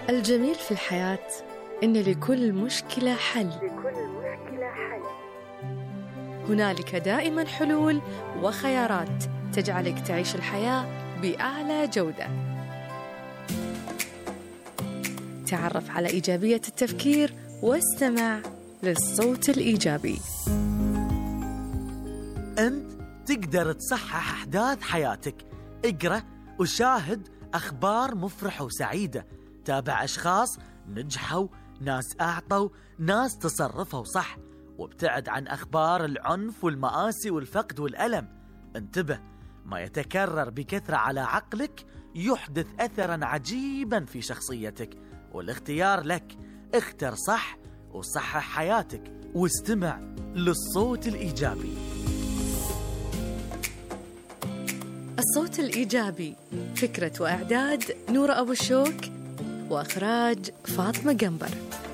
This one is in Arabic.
الجميل في الحياة إن لكل مشكلة حل. هنالك دائما حلول وخيارات تجعلك تعيش الحياة بأعلى جودة. تعرف على إيجابية التفكير واستمع للصوت الإيجابي. أنت تقدر تصحح أحداث حياتك. اقرأ وشاهد أخبار مفرحة وسعيدة. تابع أشخاص نجحوا، ناس أعطوا، ناس تصرفوا صح، وابتعد عن أخبار العنف والمآسي والفقد والألم. انتبه، ما يتكرر بكثرة على عقلك يحدث أثرا عجيبا في شخصيتك، والاختيار لك. اختر صح وصحح حياتك، واستمع للصوت الإيجابي. الصوت الإيجابي، فكرة وإعداد نورة أبو الشوك، وإخراج فاطمة قنبر.